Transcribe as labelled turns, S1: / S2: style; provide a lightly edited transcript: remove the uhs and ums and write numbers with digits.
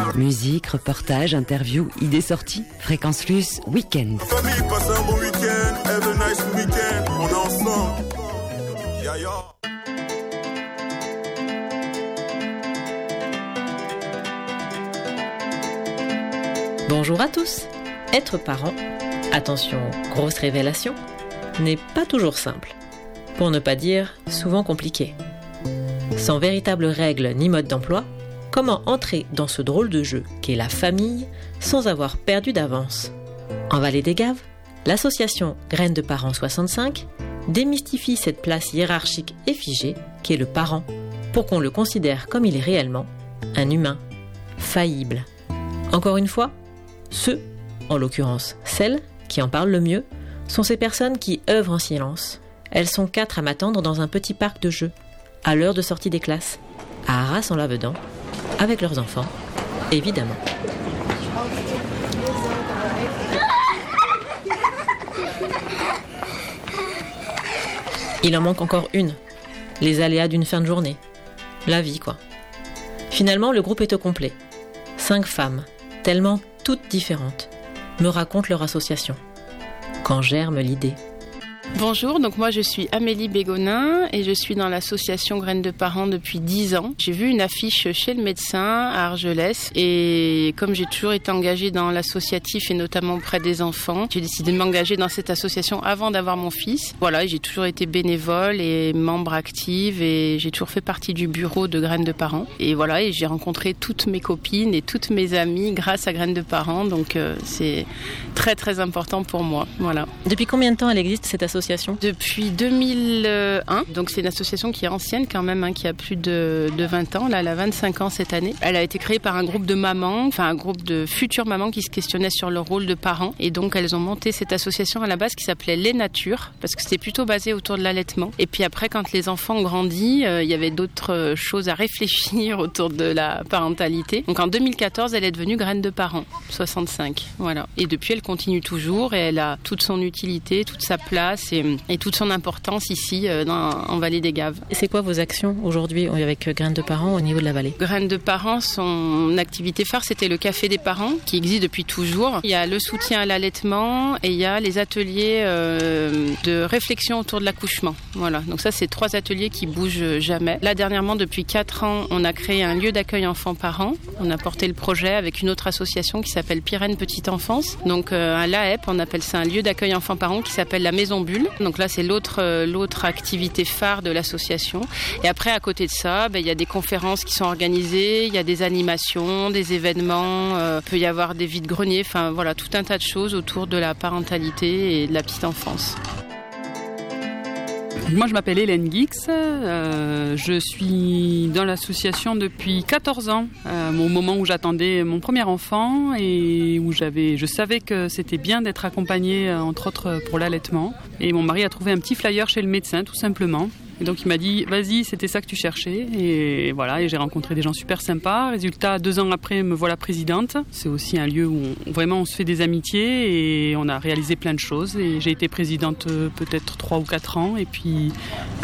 S1: Musique, reportages, interviews, idées sorties. Fréquence Plus, week-end.
S2: Famille, passe un bon week-end. Have a nice week-end. On est ensemble. Ya ya.
S3: Bonjour à tous. Être parent, attention, grosse révélation, n'est pas toujours simple. Pour ne pas dire souvent compliqué. Sans véritable règle ni mode d'emploi, comment entrer dans ce drôle de jeu qu'est la famille sans avoir perdu d'avance ? En Vallée des Gaves, l'association Graines de Parents 65 démystifie cette place hiérarchique et figée qu'est le parent pour qu'on le considère comme il est réellement, un humain, faillible. Encore une fois, ceux, en l'occurrence celles, qui en parlent le mieux, sont ces personnes qui œuvrent en silence. Elles sont 4 à m'attendre dans un petit parc de jeux, à l'heure de sortie des classes, à Arras en Lavedan, avec leurs enfants, évidemment. Il en manque encore une, les aléas d'une fin de journée. La vie, quoi. Finalement, le groupe est au complet. 5 femmes, tellement toutes différentes, me racontent leur association. Quand germe l'idée.
S4: Bonjour, donc moi je suis Amélie Bégonin et je suis dans l'association Graines de Parents depuis 10 ans. J'ai vu une affiche chez le médecin à Argelès et comme j'ai toujours été engagée dans l'associatif et notamment auprès des enfants, j'ai décidé de m'engager dans cette association avant d'avoir mon fils. Voilà, j'ai toujours été bénévole et membre active et j'ai toujours fait partie du bureau de Graines de Parents. Et voilà, et j'ai rencontré toutes mes copines et toutes mes amies grâce à Graines de Parents, donc c'est très très important pour moi. Voilà.
S3: Depuis combien de temps elle existe cette association ?
S4: Depuis 2001, donc c'est une association qui est ancienne quand même, qui a plus de 20 ans, là elle a 25 ans cette année. Elle a été créée par un groupe de mamans, enfin un groupe de futures mamans qui se questionnaient sur leur rôle de parents et donc elles ont monté cette association à la base qui s'appelait Les Natures parce que c'était plutôt basé autour de l'allaitement. Et puis après quand les enfants ont grandi, il y avait d'autres choses à réfléchir autour de la parentalité. Donc en 2014, elle est devenue Graines de Parents 65, voilà. Et depuis elle continue toujours et elle a toute son utilité, toute sa place et toute son importance ici en Vallée des Gaves.
S3: Et c'est quoi vos actions aujourd'hui avec Graines de Parents au niveau de la vallée ?
S4: Graines de Parents, son activité phare, c'était le café des parents qui existe depuis toujours. Il y a le soutien à l'allaitement et il y a les ateliers de réflexion autour de l'accouchement. Voilà, donc ça c'est 3 ateliers qui bougent jamais. Là dernièrement, depuis 4 ans, on a créé un lieu d'accueil enfants-parents. On a porté le projet avec une autre association qui s'appelle Pyrène Petite Enfance. Donc à l'AEP, on appelle ça un lieu d'accueil enfants-parents qui s'appelle la Maison Bulle. Donc là, c'est l'autre activité phare de l'association. Et après, à côté de ça, il y a des conférences qui sont organisées, il y a des animations, des événements, peut y avoir des vides-greniers, enfin voilà, tout un tas de choses autour de la parentalité et de la petite enfance.
S5: Moi, je m'appelle Hélène Guix, je suis dans l'association depuis 14 ans, au moment où j'attendais mon premier enfant et où je savais que c'était bien d'être accompagnée, entre autres, pour l'allaitement. Et mon mari a trouvé un petit flyer chez le médecin, tout simplement. Et donc il m'a dit, vas-y, c'était ça que tu cherchais. Et voilà, et j'ai rencontré des gens super sympas. Résultat, 2 ans après, me voilà présidente. C'est aussi un lieu où vraiment on se fait des amitiés et on a réalisé plein de choses. Et j'ai été présidente peut-être 3 ou 4 ans. Et puis